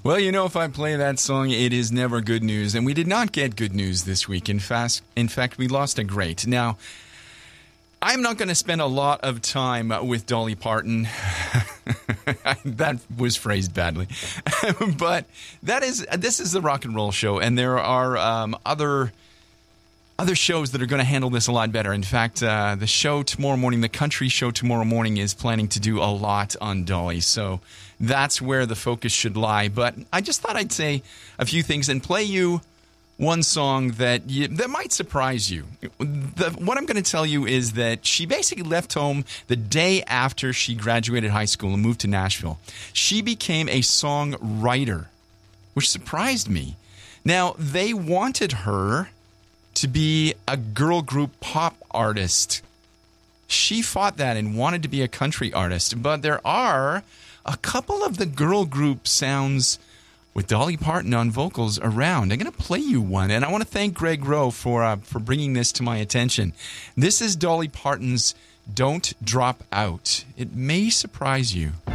Well, if I play that song, it is never good news. And we did not get good news this week. In fact, we lost a great. Now, I'm not going to spend a lot of time with Dolly Parton. That was phrased badly. But this is the Rock and Roll Show, and there are other shows that are going to handle this a lot better. In fact, the show tomorrow morning, the country show tomorrow morning, is planning to do a lot on Dolly. So that's where the focus should lie. But I just thought I'd say a few things and play you one song that might surprise you. What I'm going to tell you is that she basically left home the day after she graduated high school and moved to Nashville. She became a songwriter, which surprised me. Now, they wanted her to be a girl group pop artist. She fought that and wanted to be a country artist. But there are a couple of the girl group sounds with Dolly Parton on vocals around. I'm going to play you one, and I want to thank Greg Rowe for bringing this to my attention. This is Dolly Parton's Don't Drop Out. It may surprise you.